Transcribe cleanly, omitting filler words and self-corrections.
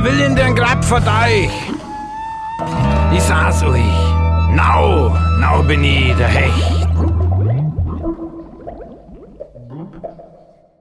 will ihn denn grad für dich? Ich sag's euch. Now bin ich der Hecht.